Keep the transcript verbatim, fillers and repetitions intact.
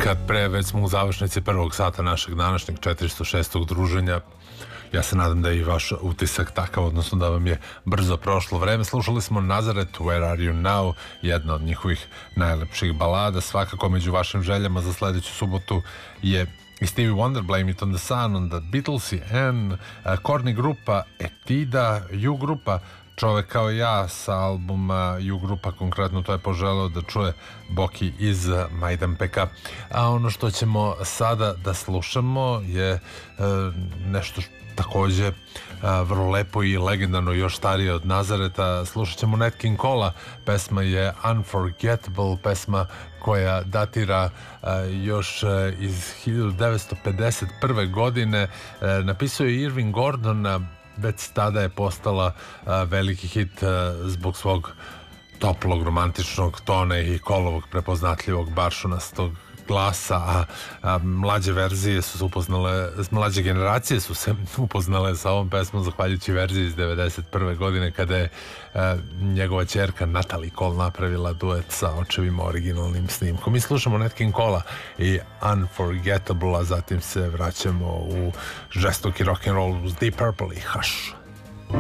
muzika pre, već smo u završnici prvog sata našeg današnjeg četiristo šestog druženja. Ja se nadam da je i vaš utisak takav, odnosno da vam je brzo prošlo vreme. Slušali smo Nazareth, Where Are You Now, jedna od njihovih najlepših balada. Svakako među vašim željama za sledeću subotu je i Stevie Wonder, Blame It On The Sun, onda Beatlesi, Anne, Korni grupa, Etida, U grupa, Čovek kao ja sa albuma U grupa, konkretno to je poželeo da čuje Boki iz Majdanpeka. A ono što ćemo sada da slušamo je e, nešto takođe a, vrlo lepo i legendarno, još starije od Nazareta. Slušat ćemo Nat King Cole, pesma je Unforgettable, pesma koja datira a, još a, iz hiljadu devetsto pedeset prve godine. A, napisao je Irving Gordon, a, već tada je postala a, veliki hit a, zbog svog toplog, romantičnog tona i Coleovog prepoznatljivog baršunastog glasa, a, a mlađe verzije su se upoznale, mlađe generacije su se upoznale sa ovom pesmom zahvaljujući verziji iz devedeset prve godine kada je a, njegova ćerka Natalie Cole napravila duet sa očevim originalnim snimkom. Mi slušamo Nat King Cole i Unforgettable, a zatim se vraćamo u žestoki rock'n'roll uz Deep Purple i Hush.